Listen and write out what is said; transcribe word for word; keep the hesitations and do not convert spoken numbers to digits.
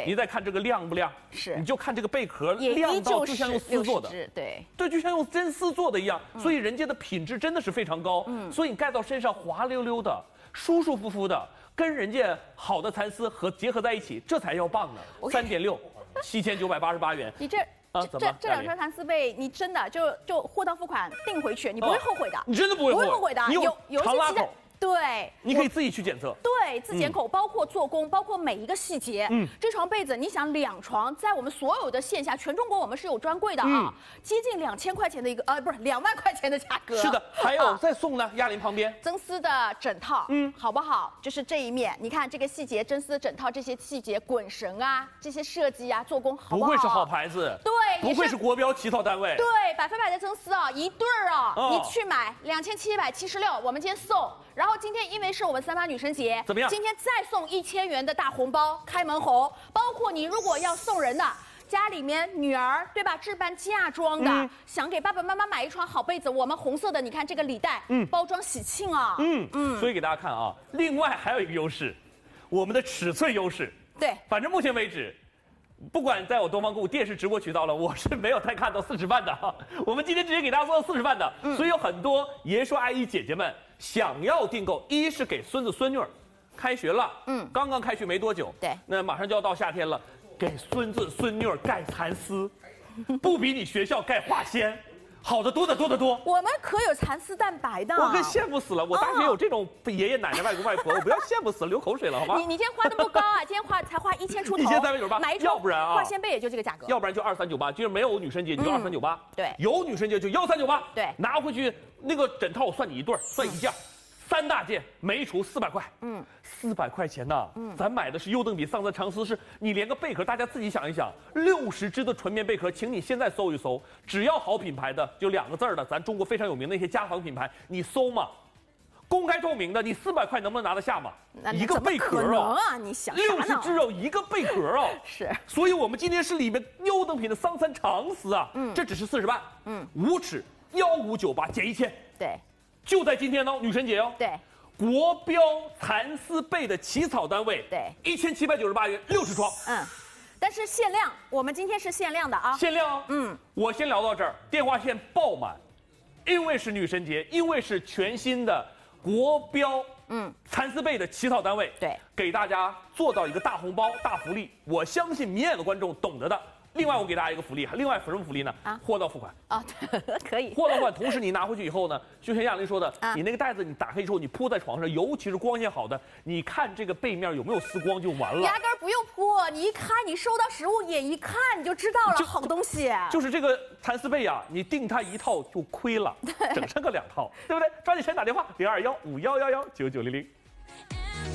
你再看这个亮不亮？ 是， 你就看这个贝壳亮到就像用丝做的， 对， 对，就像用真丝做的一样。所以人家的品质真的是非常高。嗯，所以你盖到身上滑溜溜的、舒舒服服的，跟人家好的蚕丝和结合在一起，这才要棒呢。三点六，七千九百八十八元。 你这。 啊，这这两串蚕丝被你真的就就货到付款订回去，你不会后悔的。 你真的不会不会后悔的。 有有长拉口， 对， 你可以自己去检测。 对，自检口，包括做工，包括每一个细节。嗯，这床被子，你想两床，在我们所有的线下，全中国我们是有专柜的啊，接近两千块钱的一个，呃，不是两万块钱的价格。 是的，还有再送呢，亚林旁边真丝的枕套，嗯，好不好？就是这一面，你看这个细节，真丝的枕套这些细节，滚绳啊，这些设计啊，做工好不好？ 不愧是好牌子。 对。 不愧是国标起草单位， 对，百分百的真丝啊，一对儿啊，哦、你去买两千七百七十六，我们今天送。然后今天因为是我们三八女神节， 怎么样？ 今天再送一千元的大红包，开门红。包括你如果要送人的，家里面女儿对吧，置办嫁妆的，嗯、想给爸爸妈妈买一床好被子，我们红色的，你看这个礼袋，嗯，包装喜庆啊， 嗯嗯。所以给大家看啊，另外还有一个优势，我们的尺寸优势。 对， 反正目前为止。 不管在我东方购物电视直播渠道了，我是没有太看到四十万的哈。我们今天直接给大家做到四十万的，嗯、所以有很多爷叔阿姨姐姐们想要订购，一是给孙子孙女儿，开学了，嗯，刚刚开学没多久， 对， 那马上就要到夏天了，给孙子孙女儿盖蚕丝，不比你学校盖化纤。 好的多得多得多， 我们可有蚕丝蛋白的， 我可羡慕死了。我大学有这种爷爷奶奶、外公外婆，我不要羡慕死了，流口水了，好吧？ 你你今天花那么高啊？今天花才花一千出头， 一千三百九十八， 买一要不然啊， 化纤被也就这个价格， 要不然就二三九八，就是没有女神节你就二三九八， 对， 有女神节就幺三九八， 对， 拿回去那个枕套我算你一对儿，算一件。 三大件，每一除四百块，嗯，四百块钱呐，嗯，咱买的是优登比桑蚕长丝，是你连个贝壳，大家自己想一想，六十只的纯棉贝壳，请你现在搜一搜，只要好品牌的，就两个字儿的，咱中国非常有名的一些家纺品牌，你搜嘛，公开透明的，你四百块能不能拿得下嘛？一个贝壳哦， 啊，你想六十只哦，一个贝壳哦， 是， 所以我们今天是里面优登品的桑蚕长丝啊，嗯，这只是四十万，嗯，五尺幺五九八减一千， 对。 就在今天哦，女神节哦， 对， 国标蚕丝被的起草单位， 对， 一千七百九十八元六十床， 嗯，但是限量，我们今天是限量的啊， 限量哦，嗯，我先聊到这儿，电话线爆满，因为是女神节，因为是全新的国标，嗯，蚕丝被的起草单位， 对， 给大家做到一个大红包、大福利，我相信明眼的观众懂得的。 另外，我给大家一个福利，另外什么福利呢？啊，货到付款啊，可以。 货到付款，同时你拿回去以后呢，就像亚玲说的，啊、你那个袋子你打开之后，你铺在床上，尤其是光线好的，你看这个背面有没有丝光就完了。 压根儿不用铺，你一开，你收到实物眼一看你就知道了，好东西。 就是这个蚕丝被啊，你订它一套就亏了，整上个两套，对不对？抓紧时间打电话零二幺五幺幺幺九九零零。